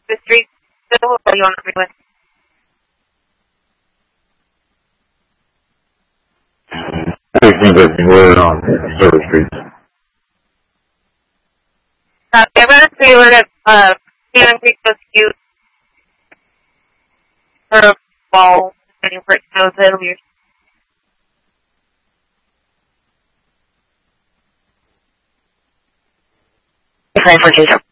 the street still, or you want to be with? Everything that we're on Silver Street. I'm going to say we're at Stephen Creek Rescue for a ball, waiting for it to know that weird. Plan for Jacob.